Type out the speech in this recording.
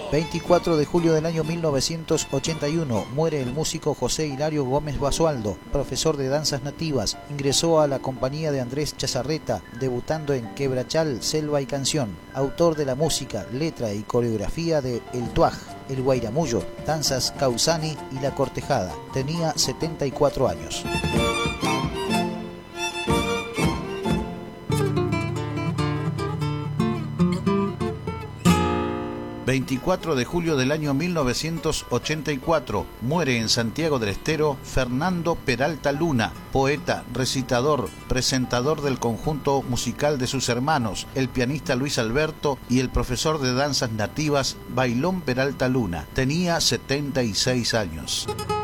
24 de julio del año 1981 muere el músico José Hilario Gómez Basualdo, profesor de danzas nativas. Ingresó a la compañía de Andrés Chazarreta, debutando en Quebrachal, Selva y Canción. Autor de la música, letra y coreografía de El Tuaj, El Guairamullo, Danzas Causani y La Cortejada. Tenía 74 años. 24 de julio del año 1984, muere en Santiago del Estero Fernando Peralta Luna, poeta, recitador, presentador del conjunto musical de sus hermanos, el pianista Luis Alberto y el profesor de danzas nativas Bailón Peralta Luna. Tenía 76 años.